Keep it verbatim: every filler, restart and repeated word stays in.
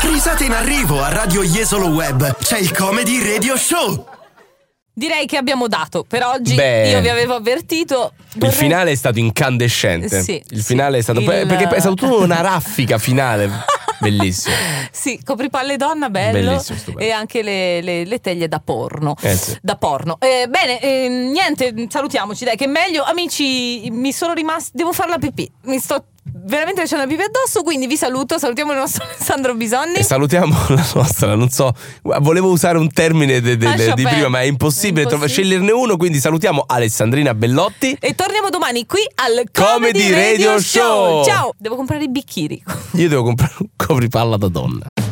Risate in arrivo a Radio Jesolo Web. C'è il Comedy Radio Show. Direi che abbiamo dato per oggi. Beh, io vi avevo avvertito. Vorrei... Il finale è stato incandescente. Sì, il sì, finale è stato. il... Perché è stato tutto una raffica finale. Bellissimo. Sì, copripalle donna, bello. Bellissimo, stupendo. E anche le, le, le teglie da porno. Eh sì. Da porno. Eh, bene, eh, niente, salutiamoci, dai, che è meglio. Amici, mi sono rimasti. Devo fare la pipì. Mi sto veramente facendo la pipì addosso, quindi vi saluto. Salutiamo il nostro Alessandro Bisonni. E salutiamo la nostra, non so, volevo usare un termine de, de, de, di prima, ma è impossibile, è impossibile. sceglierne uno, quindi salutiamo Alessandrina Bellotti. E torniamo domani qui al Comedy Comedy Radio, Radio Show. Show. Ciao, devo comprare i bicchieri. Io devo comprare un copripalla da donna.